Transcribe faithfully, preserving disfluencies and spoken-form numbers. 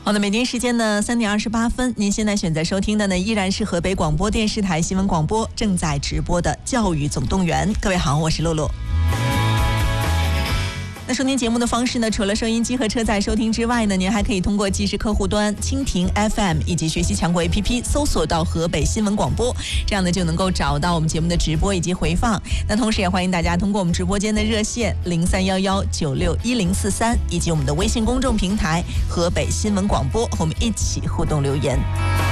好的，每天时间呢三点二十八分，您现在选择收听的呢依然是河北广播电视台新闻广播正在直播的教育总动员。各位好，我是露露。那收听节目的方式呢，除了收音机和车载收听之外呢，您还可以通过即时客户端蜻蜓 F M 以及学习强国 A P P 搜索到河北新闻广播，这样呢就能够找到我们节目的直播以及回放。那同时也欢迎大家通过我们直播间的热线零三幺幺九六一零四三以及我们的微信公众平台河北新闻广播和我们一起互动留言。